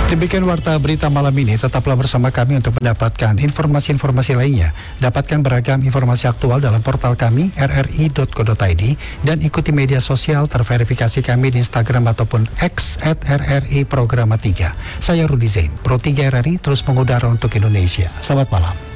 Demikian warta berita malam ini. Tetaplah bersama kami untuk mendapatkan informasi-informasi lainnya. Dapatkan beragam informasi aktual dalam portal kami rri.co.id dan ikuti media sosial terverifikasi kami di Instagram ataupun X @RRI Programa 3. Saya Rudi Zain, Pro 3 RRI terus mengudara untuk Indonesia. Selamat malam.